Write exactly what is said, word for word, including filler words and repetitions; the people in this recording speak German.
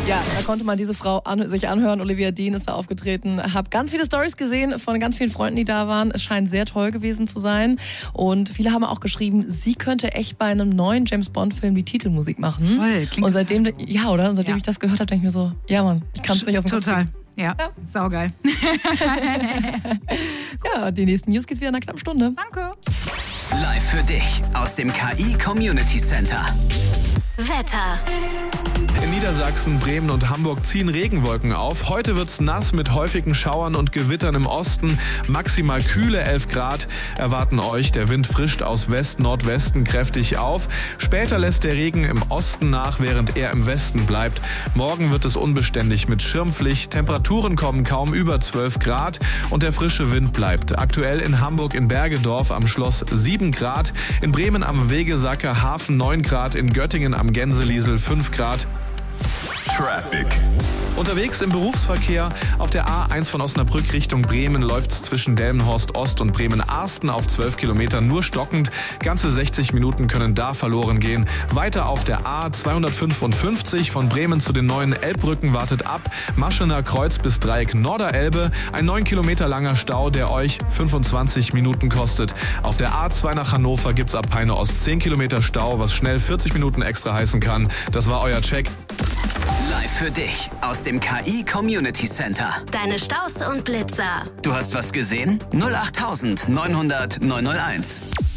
Ja, da konnte man diese Frau an, sich anhören. Olivia Dean ist da aufgetreten. Hab ganz viele Stories gesehen von ganz vielen Freunden, die da waren. Es scheint sehr toll gewesen zu sein. Und viele haben auch geschrieben, sie könnte echt bei einem neuen James-Bond-Film die Titelmusik machen. Voll, klingt und seitdem, total. ja, oder? Und seitdem Ja. ich das gehört habe, denke ich mir so, ja Mann, ich kann es nicht aus dem Kopf Total. kriegen. Ja, Ja. saugeil. Ja, die nächsten News geht's wieder in einer knappen Stunde. Danke. Live für dich aus dem K I Community Center. Wetter. In Niedersachsen, Bremen und Hamburg ziehen Regenwolken auf. Heute wird's nass mit häufigen Schauern und Gewittern im Osten. Maximal kühle elf Grad erwarten euch. Der Wind frischt aus West-Nordwesten kräftig auf. Später lässt der Regen im Osten nach, während er im Westen bleibt. Morgen wird es unbeständig mit Schirmpflicht. Temperaturen kommen kaum über zwölf Grad und der frische Wind bleibt. Aktuell in Hamburg in Bergedorf am Schloss sieben Grad. In Bremen am Wegesacker Hafen neun Grad. In Göttingen am Gänseliesel fünf Grad. Traffic. Unterwegs im Berufsverkehr auf der A eins von Osnabrück Richtung Bremen läuft's zwischen Delmenhorst Ost und Bremen-Arsten auf zwölf Kilometern nur stockend. Ganze sechzig Minuten können da verloren gehen. Weiter auf der A zweihundertfünfundfünfzig von Bremen zu den neuen Elbbrücken wartet ab. Maschener Kreuz bis Dreieck Norderelbe. Ein neun Kilometer langer Stau, der euch fünfundzwanzig Minuten kostet. Auf der A zwei nach Hannover gibt's ab Peine Ost zehn Kilometer Stau, was schnell vierzig Minuten extra heißen kann. Das war euer Check. Live für dich aus dem K I Community Center. Deine Staus und Blitzer. Du hast was gesehen? null acht neunhundert neunhunderт neunhunderteins.